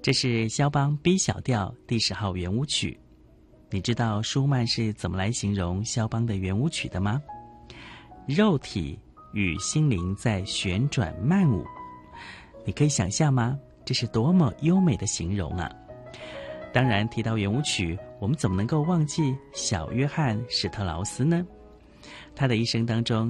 这是肖邦 B 小调第10号圆舞曲。你知道舒曼是怎么来形容肖邦的圆舞曲的吗？肉体与心灵在旋转慢舞，你可以想象吗？这是多么优美的形容啊！当然，提到圆舞曲，我们怎么能够忘记小约翰史特劳斯呢？他的一生当中